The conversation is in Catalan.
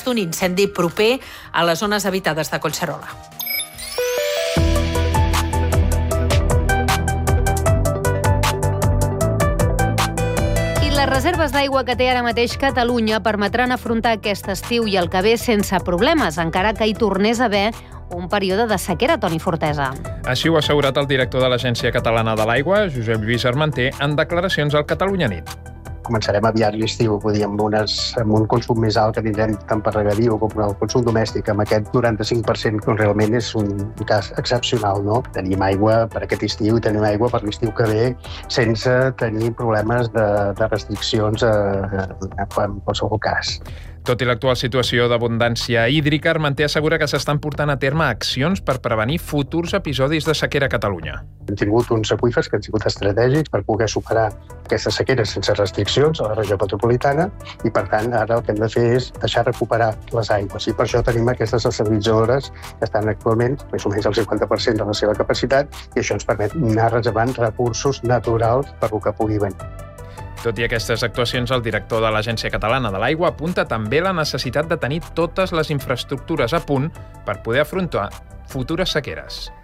d'un incendi proper a les zones habitades de Collserola. Les reserves d'aigua que té ara mateix Catalunya permetran afrontar aquest estiu i el que ve sense problemes, encara que hi tornés a haver un període de sequera, Toni Fortesa. Així ho ha assegurat el director de l'Agència Catalana de l'Aigua, Josep Lluís Armenter, en declaracions al Catalunya Nit. Començarem aviat l'estiu, amb un consum més alt que tindrem tant per regadiu com el consum domèstic. Amb aquest 95% que realment és un cas excepcional, no? Tenim aigua per aquest estiu i tenim aigua per l'estiu que ve sense tenir problemes de restriccions en qualsevol cas. Tot i l'actual situació d'abundància hídrica, Armenter assegura que s'estan portant a terme accions per prevenir futurs episodis de sequera a Catalunya. Hem tingut uns aqüífers que han sigut estratègics per poder superar aquesta sequera sense restriccions a la regió metropolitana i, per tant, ara el que hem de fer és deixar recuperar les aigües. I per això tenim aquestes dessalinitzadores que estan actualment més o menys al 50% de la seva capacitat i això ens permet anar reservant recursos naturals per lo que pugui venir. Tot i aquestes actuacions, el director de l'Agència Catalana de l'Aigua apunta també la necessitat de tenir totes les infraestructures a punt per poder afrontar futures sequeres.